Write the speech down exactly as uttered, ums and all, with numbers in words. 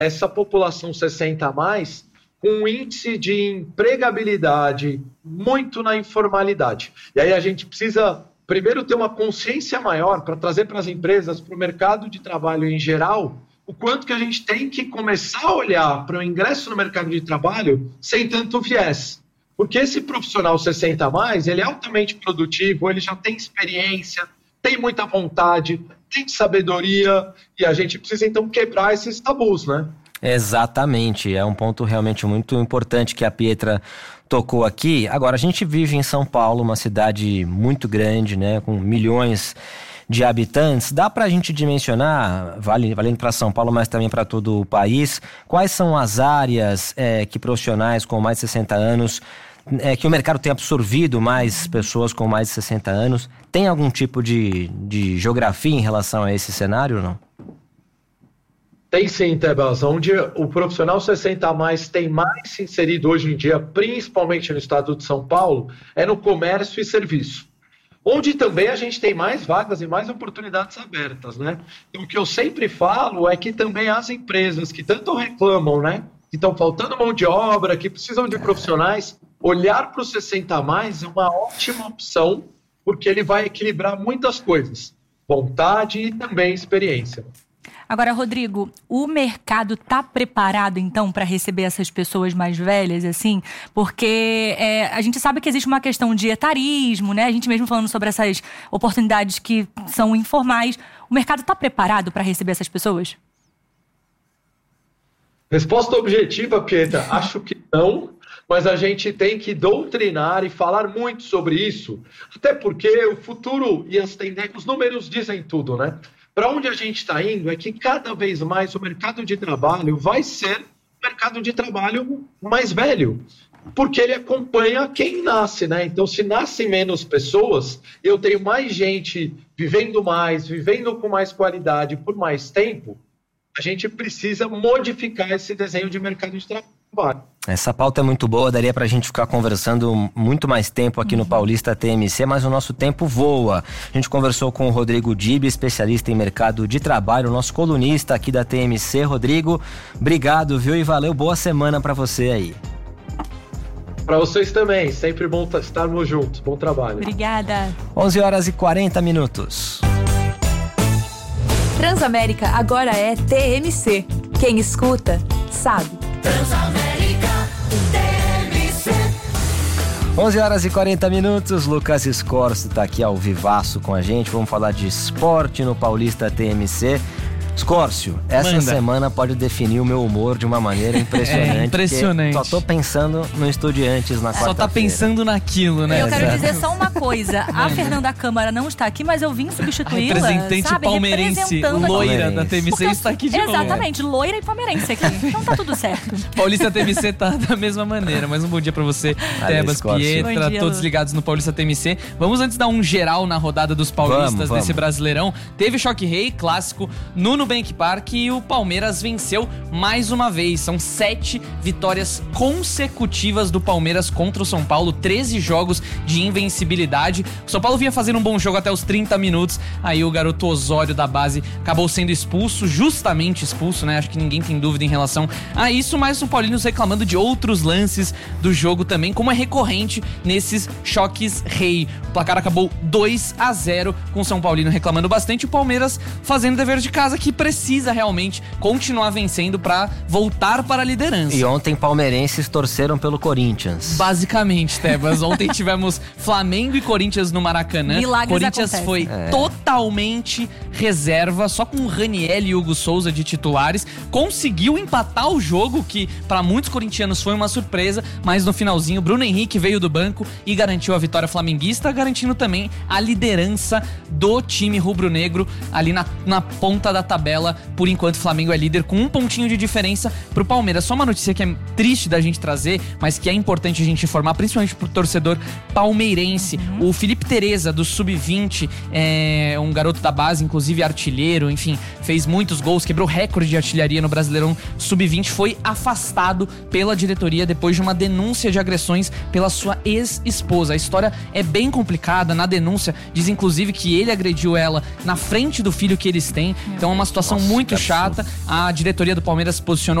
essa população sessenta a mais com um índice de empregabilidade muito na informalidade. E aí a gente precisa, primeiro, ter uma consciência maior para trazer para as empresas, para o mercado de trabalho em geral, o quanto que a gente tem que começar a olhar para o ingresso no mercado de trabalho sem tanto viés. Porque esse profissional sessenta a mais, ele é altamente produtivo, ele já tem experiência, tem muita vontade, tem sabedoria, e a gente precisa então quebrar esses tabus, né? Exatamente, é um ponto realmente muito importante que a Pietra tocou aqui. Agora, a gente vive em São Paulo, uma cidade muito grande, né, com milhões de habitantes. Dá para a gente dimensionar, vale, valendo para São Paulo, mas também para todo o país, quais são as áreas é, que profissionais com mais de sessenta anos, é, que o mercado tem absorvido mais pessoas com mais de sessenta anos? Tem algum tipo de, de geografia em relação a esse cenário ou não? Tem sim, Tebas, onde o profissional sessenta a mais tem mais se inserido hoje em dia, principalmente no estado de São Paulo, é no comércio e serviço. Onde também a gente tem mais vagas e mais oportunidades abertas, né? Então, o que eu sempre falo é que também as empresas que tanto reclamam, né? Que estão faltando mão de obra, que precisam de profissionais, olhar para o sessenta a mais é uma ótima opção, porque ele vai equilibrar muitas coisas, vontade e também experiência. Agora, Rodrigo, o mercado está preparado, então, para receber essas pessoas mais velhas, assim? Porque é, a gente sabe que existe uma questão de etarismo, né? A gente mesmo falando sobre essas oportunidades que são informais. O mercado está preparado para receber essas pessoas? Resposta objetiva, Pietra, acho que não. Mas a gente tem que doutrinar e falar muito sobre isso. Até porque o futuro e as tendências, os números dizem tudo, né? Para onde a gente está indo é que cada vez mais o mercado de trabalho vai ser o mercado de trabalho mais velho, porque ele acompanha quem nasce, né? Então, se nascem menos pessoas, eu tenho mais gente vivendo mais, vivendo com mais qualidade por mais tempo, a gente precisa modificar esse desenho de mercado de trabalho. Essa pauta é muito boa, daria pra gente ficar conversando muito mais tempo aqui no Paulista T M C, mas o nosso tempo voa. A gente conversou com o Rodrigo Dib, especialista em mercado de trabalho, nosso colunista aqui da T M C. Rodrigo, obrigado, viu? E valeu, boa semana pra você aí. Pra vocês também, sempre bom estarmos juntos, bom trabalho. Obrigada. onze horas e quarenta minutos. Transamérica agora é T M C. Quem escuta, sabe. Transamérica T M C. onze horas e quarenta minutos, Lucas Scorcio tá aqui ao vivaço com a gente. Vamos falar de esporte no Paulista T M C. Scorcio, essa Manda. semana pode definir o meu humor de uma maneira impressionante. É impressionante. Só tô pensando no Estudiantes na quarta-feira. Só tá pensando naquilo, né? Eu quero Exato. dizer só uma coisa. A Fernanda Câmara não está aqui, mas eu vim substituí-la. Representante sabe? palmeirense, Representando aqui. loira da T M C Porque eu- está aqui de novo. Exatamente, loira e palmeirense aqui. Então tá tudo certo. Paulista T M C tá da mesma maneira. Mas um bom dia pra você, Valeu, Tebas, Scorcio. Pietra, Bom dia, todos Lu. ligados no Paulista T M C. Vamos antes dar um geral na rodada dos paulistas Vamos, vamos. desse Brasileirão. Teve Choque Rei, clássico, no Nubank Park, e o Palmeiras venceu mais uma vez. São sete vitórias consecutivas do Palmeiras contra o São Paulo, treze jogos de invencibilidade. O São Paulo vinha fazendo um bom jogo até os trinta minutos, aí o garoto Osório da base acabou sendo expulso, justamente expulso, né? Acho que ninguém tem dúvida em relação a isso, mas o Paulinhos reclamando de outros lances do jogo também, como é recorrente nesses choques rei. O placar acabou dois a zero, com o São Paulino reclamando bastante, o Palmeiras fazendo dever de casa, que precisa realmente continuar vencendo pra voltar para a liderança. E ontem palmeirenses torceram pelo Corinthians. Basicamente, Tebas. Ontem tivemos Flamengo e Corinthians no Maracanã. Milagres Corinthians acontecem. foi É. totalmente reserva, só com o Raniel e Hugo Souza de titulares. Conseguiu empatar o jogo, que para muitos corintianos foi uma surpresa, mas no finalzinho, Bruno Henrique veio do banco e garantiu a vitória flamenguista, garantindo também a liderança do time rubro-negro ali na, na ponta da tabela. Por enquanto, o Flamengo é líder com um pontinho de diferença pro Palmeiras. Só uma notícia que é triste da gente trazer, mas que é importante a gente informar, principalmente pro torcedor palmeirense. Uhum. O Felipe Tereza, do sub vinte, é um garoto da base, inclusive artilheiro, enfim, fez muitos gols, quebrou recorde de artilharia no Brasileirão sub vinte, foi afastado pela diretoria depois de uma denúncia de agressões pela sua ex-esposa. A história é bem complicada. Na denúncia diz inclusive que ele agrediu ela na frente do filho que eles têm. Então é uma, situação Nossa, muito que chata. A diretoria do Palmeiras se posicionou